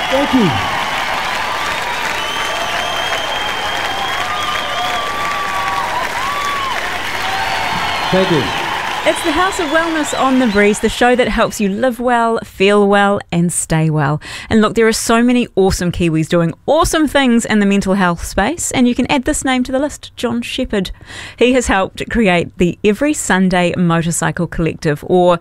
Thank you. Thank you. It's the House of Wellness on the Breeze, the show that helps you live well, feel well and stay well. And look, there are so many awesome Kiwis doing awesome things in the mental health space, and you can add this name to the list, John Shepherd. He has helped create the Every Sunday Motorcycle Collective, or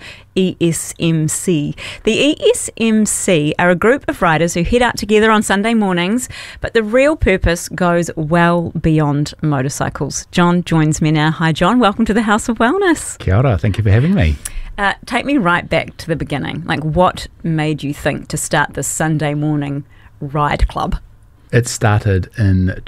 ESMC. The ESMC are a group of riders who head out together on Sunday mornings, but the real purpose goes well beyond motorcycles. John joins me now. Hi John, welcome to the House of Wellness. Kia ora, thank you for having me. Take me right back to the beginning. Like, what made you think to start this Sunday morning ride club? It started in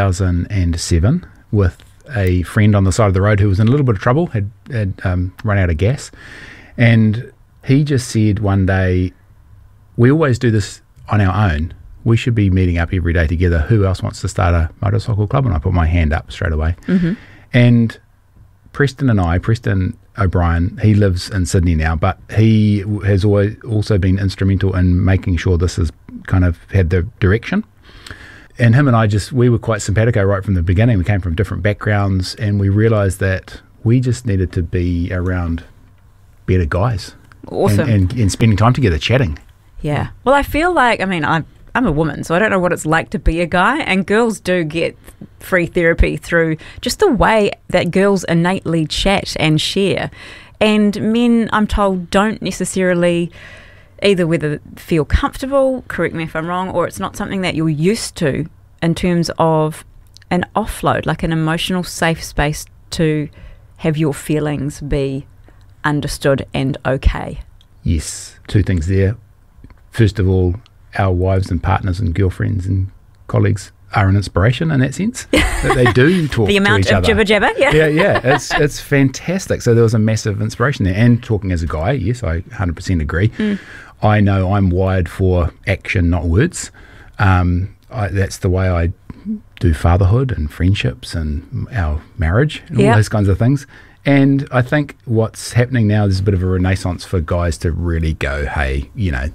2007 with a friend on the side of the road who was in a little bit of trouble, had run out of gas. And he just said one day, we always do this on our own. We should be meeting up every day together. Who else wants to start a motorcycle club? And I put my hand up straight away. Mm-hmm. And Preston O'Brien, he lives in Sydney now, but he has always also been instrumental in making sure this has kind of had the direction. And him and I we were quite simpatico right from the beginning. We came from different backgrounds, and we realised that we just needed to be around better guys. Awesome. And spending time together chatting. Yeah. Well, I feel like, I'm a woman, so I don't know what it's like to be a guy, and girls do get free therapy through just the way that girls innately chat and share. And men, I'm told, don't necessarily either whether feel comfortable, correct me if I'm wrong, or it's not something that you're used to in terms of an offload, like an emotional safe space to have your feelings be understood and okay. Yes, two things there. First of all, our wives and partners and girlfriends and colleagues are an inspiration in that sense, that they do talk the amount to each of other. jibber jabber, yeah, it's fantastic. So there was a massive inspiration there. And talking as a guy, yes, I 100% agree. I know I'm wired for action, not words. That's the way I do fatherhood and friendships and our marriage and all those kinds of things. And I think what's happening now, there's a bit of a renaissance for guys to really go, hey,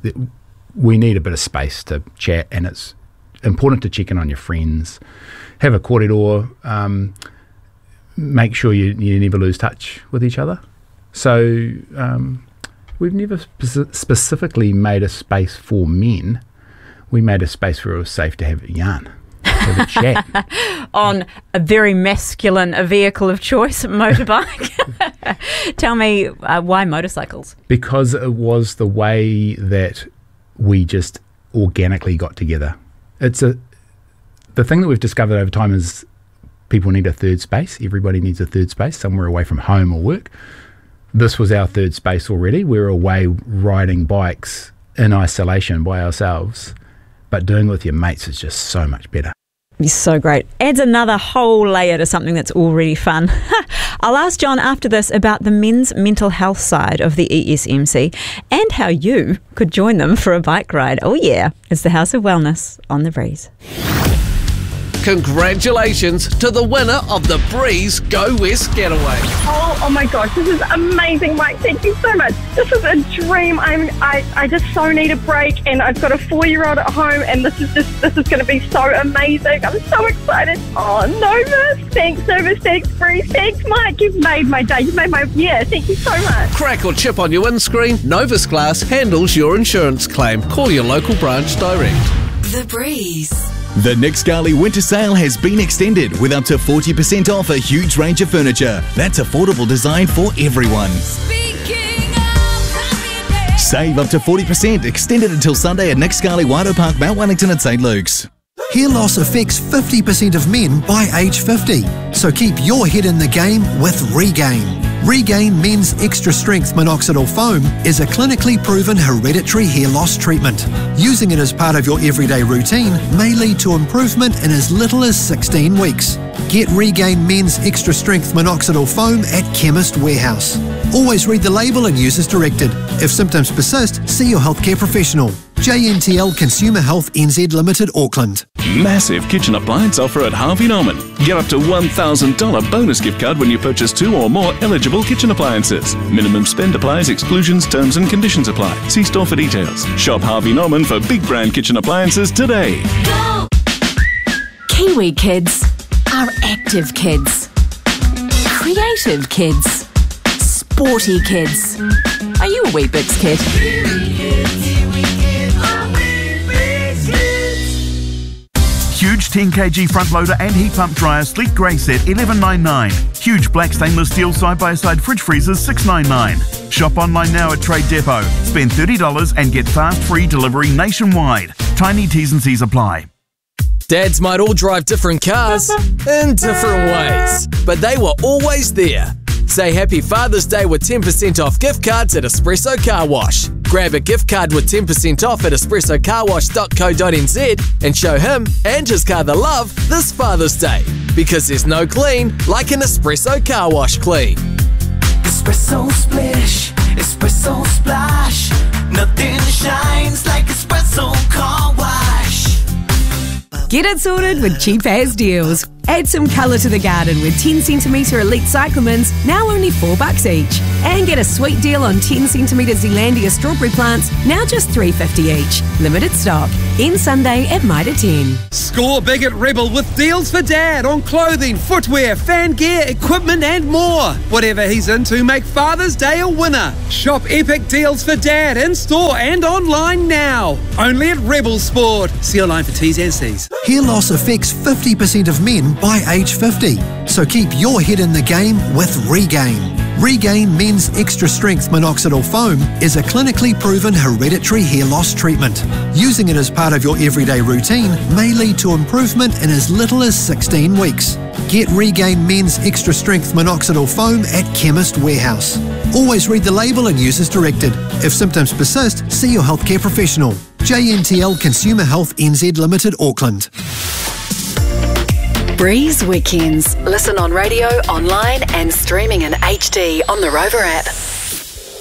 we need a bit of space to chat, and it's important to check in on your friends, have a corridor, make sure you never lose touch with each other. So we've never specifically made a space for men. We made a space where it was safe to have a yarn. Have a chat. On a very masculine vehicle of choice, motorbike. Tell me, why motorcycles? Because it was the way that we just organically got together. The thing that we've discovered over time is people need a third space. Everybody needs a third space, somewhere away from home or work. This was our third space already. We were away riding bikes in isolation by ourselves, but doing it with your mates is just so much better. It's so great. Adds another whole layer to something that's already fun. I'll ask John after this about the men's mental health side of the ESMC and how you could join them for a bike ride. Oh yeah, it's the House of Wellness on the Breeze. Congratulations to the winner of the Breeze Go West Getaway. Oh my gosh, this is amazing, Mike. Thank you so much. This is a dream. I just so need a break, and I've got a 4-year-old at home, and this is going to be so amazing. I'm so excited. Oh, Novus, thanks Novus, thanks Breeze, thanks Mike. You've made my day. You've made my year. Thank you so much. Crack or chip on your windscreen, Novus Glass handles your insurance claim. Call your local branch direct. The Breeze. The Nick Scali winter sale has been extended with up to 40% off a huge range of furniture. That's affordable design for everyone. Save up to 40%, extended until Sunday at Nick Scali, Waido Park, Mount Wellington and St Luke's. Hair loss affects 50% of men by age 50. So keep your head in the game with Regain. Regain Men's Extra Strength Minoxidil Foam is a clinically proven hereditary hair loss treatment. Using it as part of your everyday routine may lead to improvement in as little as 16 weeks. Get Regain Men's Extra Strength Minoxidil Foam at Chemist Warehouse. Always read the label and use as directed. If symptoms persist, see your healthcare professional. JNTL Consumer Health NZ Limited, Auckland. Massive kitchen appliance offer at Harvey Norman. Get up to $1,000 bonus gift card when you purchase 2 or more eligible kitchen appliances. Minimum spend applies, exclusions, terms and conditions apply. See store for details. Shop Harvey Norman for big brand kitchen appliances today. Go! Kiwi kids are active kids, creative kids, sporty kids. Are you a Weet-Bix kid? Huge 10kg front loader and heat pump dryer sleek grey set $11.99. Huge black stainless steel side-by-side fridge freezers $6.99. Shop online now at Trade Depot. Spend $30 and get fast free delivery nationwide. Tiny T's and C's apply. Dads might all drive different cars in different ways, but they were always there. Say Happy Father's Day with 10% off gift cards at Espresso Car Wash. Grab a gift card with 10% off at espressocarwash.co.nz and show him and his car the love this Father's Day. Because there's no clean like an Espresso Car Wash clean. Espresso splish, espresso splash. Nothing shines like Espresso Car Wash. Get it sorted with Cheap As Deals. Add some colour to the garden with 10cm Elite Cyclamens, now only $4 each. And get a sweet deal on 10cm Zealandia strawberry plants, now just $3.50 each. Limited stock. End Sunday at Mitre 10. Score big at Rebel with deals for Dad on clothing, footwear, fan gear, equipment and more. Whatever he's into, make Father's Day a winner. Shop epic deals for Dad in store and online now. Only at Rebel Sport. See online for T's and C's. Hair loss affects 50% of men by age 50, so keep your head in the game with Regain. Regain Men's Extra Strength Minoxidil Foam is a clinically proven hereditary hair loss treatment. Using it as part of your everyday routine may lead to improvement in as little as 16 weeks. Get Regain Men's Extra Strength Minoxidil Foam at Chemist Warehouse. Always read the label and use as directed. If symptoms persist, see your healthcare professional. JNTL Consumer Health NZ Limited, Auckland. Breeze Weekends. Listen on radio, online and streaming in HD on the Rover app.